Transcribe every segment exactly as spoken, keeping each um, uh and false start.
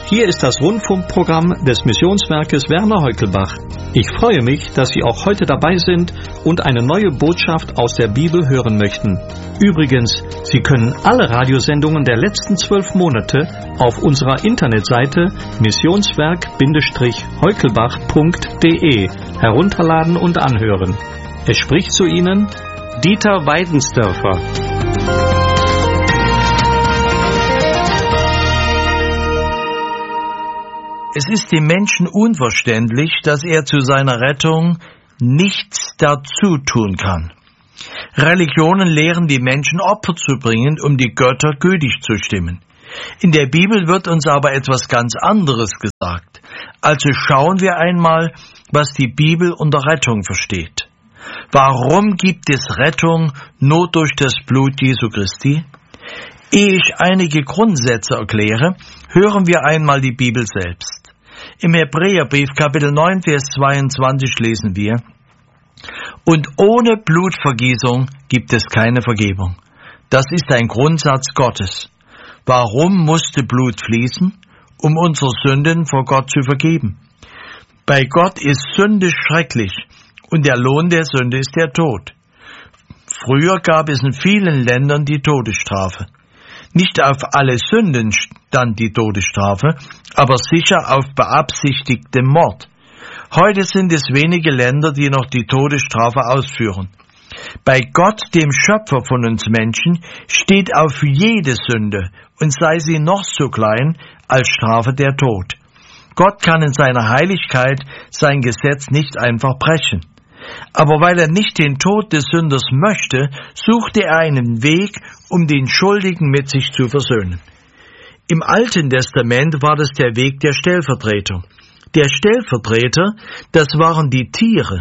Hier ist das Rundfunkprogramm des Missionswerkes Werner Heukelbach. Ich freue mich, dass Sie auch heute dabei sind und eine neue Botschaft aus der Bibel hören möchten. Übrigens, Sie können alle Radiosendungen der letzten zwölf Monate auf unserer Internetseite missionswerk Heukelbach punkt de herunterladen und anhören. Es spricht zu Ihnen Dieter Weidensdörfer. Es ist dem Menschen unverständlich, dass er zu seiner Rettung nichts dazu tun kann. Religionen lehren die Menschen, Opfer zu bringen, um die Götter gütig zu stimmen. In der Bibel wird uns aber etwas ganz anderes gesagt. Also schauen wir einmal, was die Bibel unter Rettung versteht. Warum gibt es Rettung nur durch das Blut Jesu Christi? Ehe ich einige Grundsätze erkläre, hören wir einmal die Bibel selbst. Im Hebräerbrief Kapitel neun, Vers zweiundzwanzig lesen wir: Und ohne Blutvergießung gibt es keine Vergebung. Das ist ein Grundsatz Gottes. Warum musste Blut fließen? Um unsere Sünden vor Gott zu vergeben. Bei Gott ist Sünde schrecklich und der Lohn der Sünde ist der Tod. Früher gab es in vielen Ländern die Todesstrafe. Nicht auf alle Sünden stand die Todesstrafe, aber sicher auf beabsichtigten Mord. Heute sind es wenige Länder, die noch die Todesstrafe ausführen. Bei Gott, dem Schöpfer von uns Menschen, steht auf jede Sünde, und sei sie noch so klein, als Strafe der Tod. Gott kann in seiner Heiligkeit sein Gesetz nicht einfach brechen. Aber weil er nicht den Tod des Sünders möchte, suchte er einen Weg, um den Schuldigen mit sich zu versöhnen. Im Alten Testament war das der Weg der Stellvertreter. Der Stellvertreter, das waren die Tiere.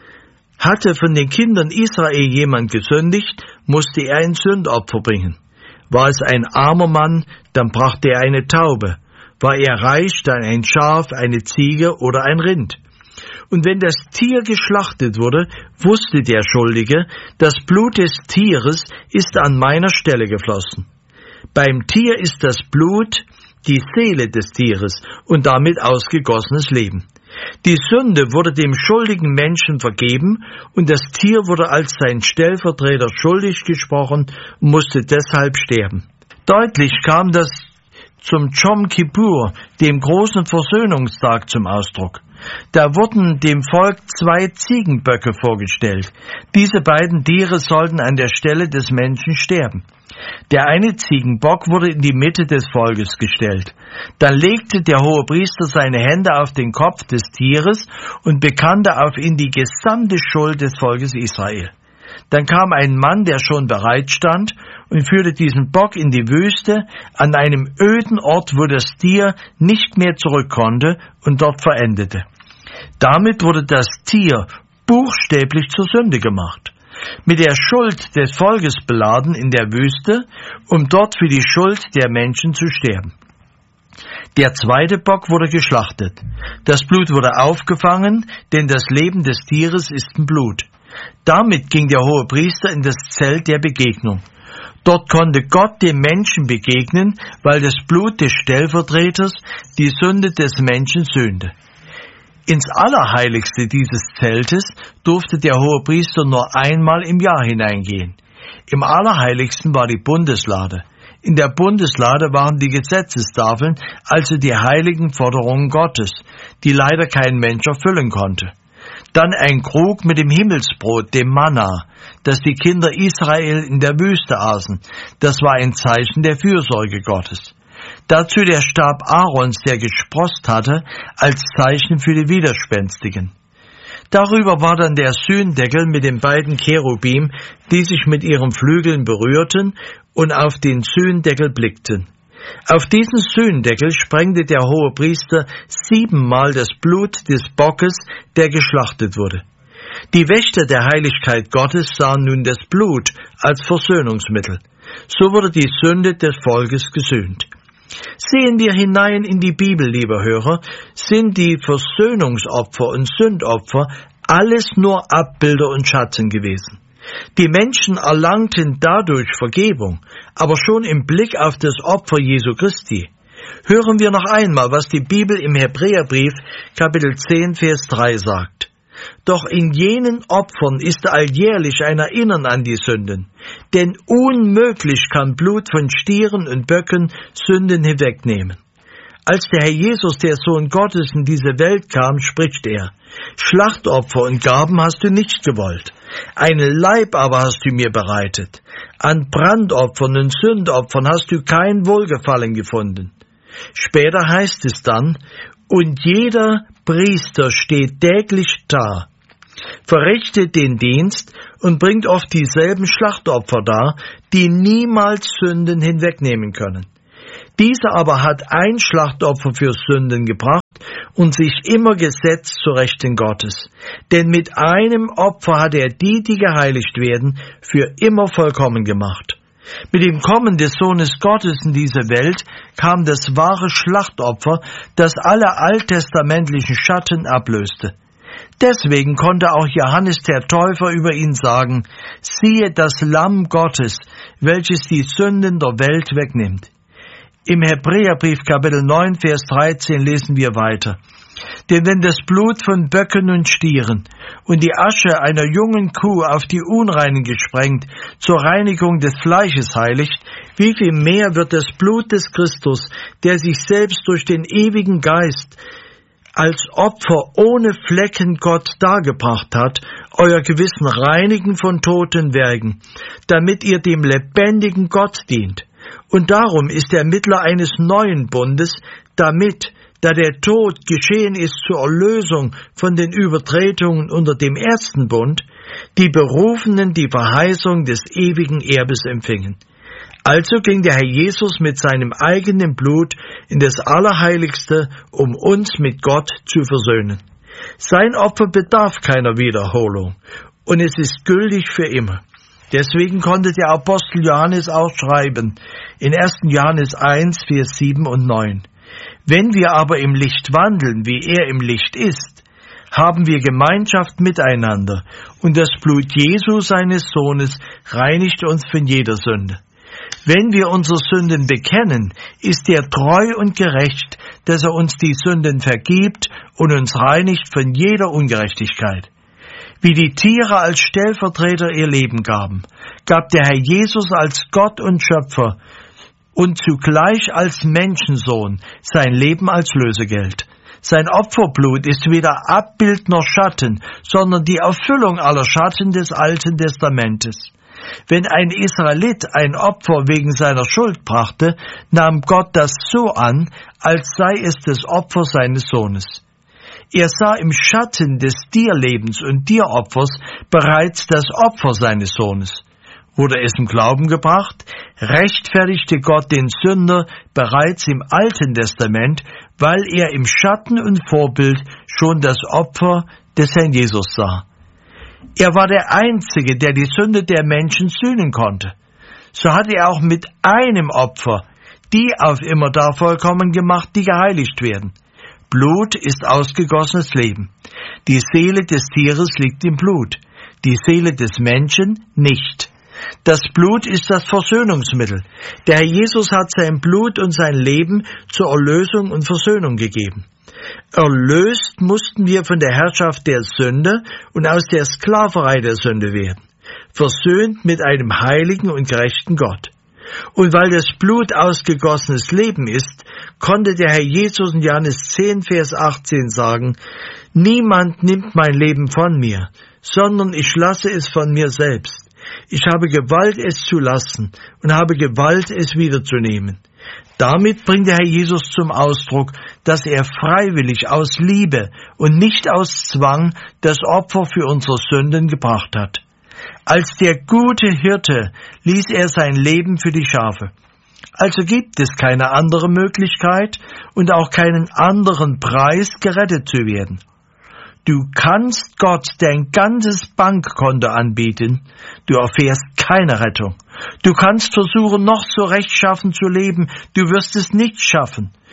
Hatte von den Kindern Israel jemand gesündigt, musste er ein Sündopfer bringen. War es ein armer Mann, dann brachte er eine Taube. War er reich, dann ein Schaf, eine Ziege oder ein Rind. Und wenn das Tier geschlachtet wurde, wusste der Schuldige, das Blut des Tieres ist an meiner Stelle geflossen. Beim Tier ist das Blut die Seele des Tieres und damit ausgegossenes Leben. Die Sünde wurde dem schuldigen Menschen vergeben und das Tier wurde als sein Stellvertreter schuldig gesprochen und musste deshalb sterben. Deutlich kam das zum Jom Kippur, dem großen Versöhnungstag, zum Ausdruck. Da wurden dem Volk zwei Ziegenböcke vorgestellt. Diese beiden Tiere sollten an der Stelle des Menschen sterben. Der eine Ziegenbock wurde in die Mitte des Volkes gestellt. Dann legte der Hohepriester seine Hände auf den Kopf des Tieres und bekannte auf ihn die gesamte Schuld des Volkes Israel. Dann kam ein Mann, der schon bereit stand, und führte diesen Bock in die Wüste, an einem öden Ort, wo das Tier nicht mehr zurück konnte und dort verendete. Damit wurde das Tier buchstäblich zur Sünde gemacht, mit der Schuld des Volkes beladen in der Wüste, um dort für die Schuld der Menschen zu sterben. Der zweite Bock wurde geschlachtet. Das Blut wurde aufgefangen, denn das Leben des Tieres ist im Blut. Damit ging der Hohepriester in das Zelt der Begegnung. Dort konnte Gott dem Menschen begegnen, weil das Blut des Stellvertreters die Sünde des Menschen sühnte. Ins Allerheiligste dieses Zeltes durfte der Hohepriester nur einmal im Jahr hineingehen. Im Allerheiligsten war die Bundeslade. In der Bundeslade waren die Gesetzestafeln, also die heiligen Forderungen Gottes, die leider kein Mensch erfüllen konnte. Dann ein Krug mit dem Himmelsbrot, dem Manna, das die Kinder Israel in der Wüste aßen. Das war ein Zeichen der Fürsorge Gottes. Dazu der Stab Aarons, der gesproßt hatte, als Zeichen für die Widerspenstigen. Darüber war dann der Sühndeckel mit den beiden Cherubim, die sich mit ihren Flügeln berührten und auf den Sühndeckel blickten. Auf diesen Sühndeckel sprengte der Hohepriester siebenmal das Blut des Bockes, der geschlachtet wurde. Die Wächter der Heiligkeit Gottes sahen nun das Blut als Versöhnungsmittel. So wurde die Sünde des Volkes gesühnt. Sehen wir hinein in die Bibel, liebe Hörer, sind die Versöhnungsopfer und Sündopfer alles nur Abbilder und Schatten gewesen. Die Menschen erlangten dadurch Vergebung, aber schon im Blick auf das Opfer Jesu Christi. Hören wir noch einmal, was die Bibel im Hebräerbrief Kapitel zehn, Vers drei sagt. Doch in jenen Opfern ist alljährlich ein Erinnern an die Sünden. Denn unmöglich kann Blut von Stieren und Böcken Sünden hinwegnehmen. Als der Herr Jesus, der Sohn Gottes, in diese Welt kam, spricht er: Schlachtopfer und Gaben hast du nicht gewollt, einen Leib aber hast du mir bereitet. An Brandopfern und Sündopfern hast du kein Wohlgefallen gefunden. Später heißt es dann: Und jeder Priester steht täglich da, verrichtet den Dienst und bringt oft dieselben Schlachtopfer dar, die niemals Sünden hinwegnehmen können. Dieser aber hat ein Schlachtopfer für Sünden gebracht und sich immer gesetzt zu Rechten Gottes. Denn mit einem Opfer hat er die, die geheiligt werden, für immer vollkommen gemacht. Mit dem Kommen des Sohnes Gottes in diese Welt kam das wahre Schlachtopfer, das alle alttestamentlichen Schatten ablöste. Deswegen konnte auch Johannes der Täufer über ihn sagen: Siehe das Lamm Gottes, welches die Sünden der Welt wegnimmt. Im Hebräerbrief Kapitel neun, Vers dreizehn lesen wir weiter: Denn wenn das Blut von Böcken und Stieren und die Asche einer jungen Kuh auf die Unreinen gesprengt zur Reinigung des Fleisches heiligt, wie viel mehr wird das Blut des Christus, der sich selbst durch den ewigen Geist als Opfer ohne Flecken Gott dargebracht hat, euer Gewissen reinigen von toten Werken, damit ihr dem lebendigen Gott dient. Und darum ist er Mittler eines neuen Bundes, damit, da der Tod geschehen ist zur Erlösung von den Übertretungen unter dem ersten Bund, die Berufenen die Verheißung des ewigen Erbes empfingen. Also ging der Herr Jesus mit seinem eigenen Blut in das Allerheiligste, um uns mit Gott zu versöhnen. Sein Opfer bedarf keiner Wiederholung, und es ist gültig für immer. Deswegen konnte der Apostel Johannes auch schreiben, in ersten Johannes eins, Vers sieben und neun. Wenn wir aber im Licht wandeln, wie er im Licht ist, haben wir Gemeinschaft miteinander, und das Blut Jesu, seines Sohnes, reinigt uns von jeder Sünde. Wenn wir unsere Sünden bekennen, ist er treu und gerecht, dass er uns die Sünden vergibt und uns reinigt von jeder Ungerechtigkeit. Wie die Tiere als Stellvertreter ihr Leben gaben, gab der Herr Jesus als Gott und Schöpfer und zugleich als Menschensohn sein Leben als Lösegeld. Sein Opferblut ist weder Abbild noch Schatten, sondern die Erfüllung aller Schatten des Alten Testamentes. Wenn ein Israelit ein Opfer wegen seiner Schuld brachte, nahm Gott das so an, als sei es das Opfer seines Sohnes. Er sah im Schatten des Tierlebens und Tieropfers bereits das Opfer seines Sohnes. Wurde es im Glauben gebracht, rechtfertigte Gott den Sünder bereits im Alten Testament, weil er im Schatten und Vorbild schon das Opfer des Herrn Jesus sah. Er war der Einzige, der die Sünde der Menschen sühnen konnte. So hatte er auch mit einem Opfer die auf immerdar vollkommen gemacht, die geheiligt werden. Blut ist ausgegossenes Leben. Die Seele des Tieres liegt im Blut, die Seele des Menschen nicht. Das Blut ist das Versöhnungsmittel. Der Herr Jesus hat sein Blut und sein Leben zur Erlösung und Versöhnung gegeben. Erlöst mussten wir von der Herrschaft der Sünde und aus der Sklaverei der Sünde werden, versöhnt mit einem heiligen und gerechten Gott. Und weil das Blut ausgegossenes Leben ist, konnte der Herr Jesus in Johannes zehn, Vers achtzehn sagen: Niemand nimmt mein Leben von mir, sondern ich lasse es von mir selbst. Ich habe Gewalt, es zu lassen, und habe Gewalt, es wiederzunehmen. Damit bringt der Herr Jesus zum Ausdruck, dass er freiwillig aus Liebe und nicht aus Zwang das Opfer für unsere Sünden gebracht hat. Als der gute Hirte ließ er sein Leben für die Schafe. Also gibt es keine andere Möglichkeit und auch keinen anderen Preis, gerettet zu werden. Du kannst Gott dein ganzes Bankkonto anbieten, du erfährst keine Rettung. Du kannst versuchen, noch so rechtschaffen zu leben, du wirst es nicht schaffen.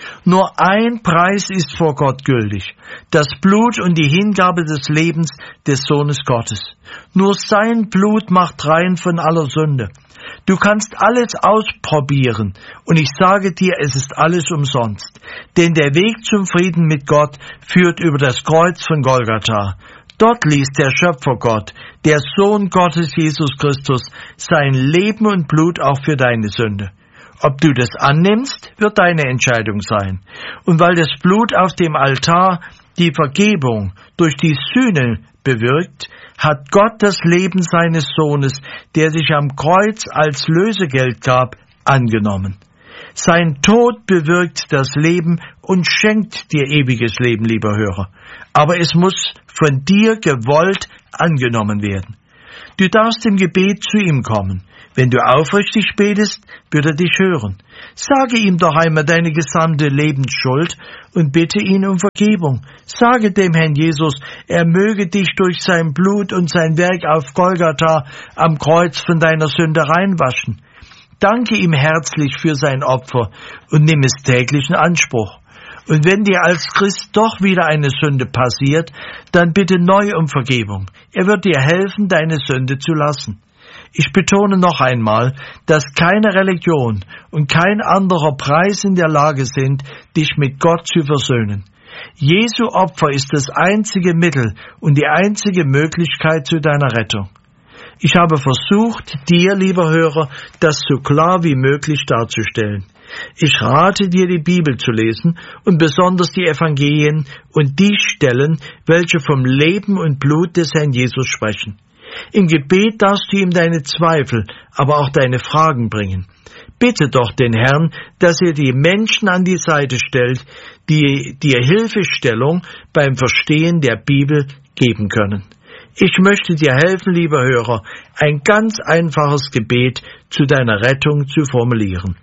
Nur ein Preis ist vor Gott gültig, das Blut und die Hingabe des Lebens des Sohnes Gottes. Nur sein Blut macht rein von aller Sünde. Du kannst alles ausprobieren, und ich sage dir, es ist alles umsonst. Denn der Weg zum Frieden mit Gott führt über das Kreuz von Golgatha. Dort ließ der Schöpfer Gott, der Sohn Gottes Jesus Christus, sein Leben und Blut auch für deine Sünde. Ob du das annimmst, wird deine Entscheidung sein. Und weil das Blut auf dem Altar die Vergebung durch die Sühne bewirkt, hat Gott das Leben seines Sohnes, der sich am Kreuz als Lösegeld gab, angenommen. Sein Tod bewirkt das Leben und schenkt dir ewiges Leben, lieber Hörer. Aber es muss von dir gewollt angenommen werden. Du darfst im Gebet zu ihm kommen. Wenn du aufrichtig betest, wird er dich hören. Sage ihm doch einmal deine gesamte Lebensschuld und bitte ihn um Vergebung. Sage dem Herrn Jesus, er möge dich durch sein Blut und sein Werk auf Golgatha am Kreuz von deiner Sünde reinwaschen. Danke ihm herzlich für sein Opfer und nimm es täglich in Anspruch. Und wenn dir als Christ doch wieder eine Sünde passiert, dann bitte neu um Vergebung. Er wird dir helfen, deine Sünde zu lassen. Ich betone noch einmal, dass keine Religion und kein anderer Preis in der Lage sind, dich mit Gott zu versöhnen. Jesu Opfer ist das einzige Mittel und die einzige Möglichkeit zu deiner Rettung. Ich habe versucht, dir, lieber Hörer, das so klar wie möglich darzustellen. Ich rate dir, die Bibel zu lesen und besonders die Evangelien und die Stellen, welche vom Leben und Blut des Herrn Jesus sprechen. Im Gebet darfst du ihm deine Zweifel, aber auch deine Fragen bringen. Bitte doch den Herrn, dass er die Menschen an die Seite stellt, die dir Hilfestellung beim Verstehen der Bibel geben können. Ich möchte dir helfen, lieber Hörer, ein ganz einfaches Gebet zu deiner Rettung zu formulieren.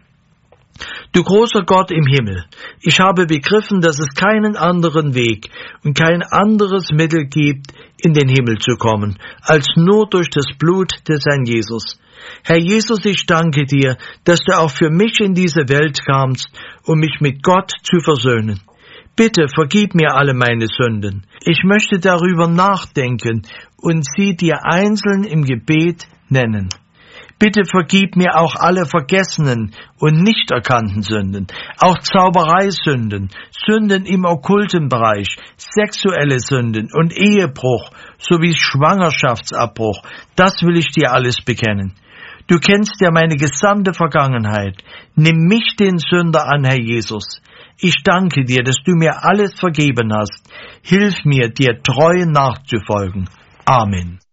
Du großer Gott im Himmel, ich habe begriffen, dass es keinen anderen Weg und kein anderes Mittel gibt, in den Himmel zu kommen, als nur durch das Blut des Herrn Jesus. Herr Jesus, ich danke dir, dass du auch für mich in diese Welt kamst, um mich mit Gott zu versöhnen. Bitte vergib mir alle meine Sünden. Ich möchte darüber nachdenken und sie dir einzeln im Gebet nennen. Bitte vergib mir auch alle vergessenen und nicht erkannten Sünden, auch Zaubereisünden, Sünden im okkulten Bereich, sexuelle Sünden und Ehebruch sowie Schwangerschaftsabbruch. Das will ich dir alles bekennen. Du kennst ja meine gesamte Vergangenheit. Nimm mich, den Sünder, an, Herr Jesus. Ich danke dir, dass du mir alles vergeben hast. Hilf mir, dir treu nachzufolgen. Amen.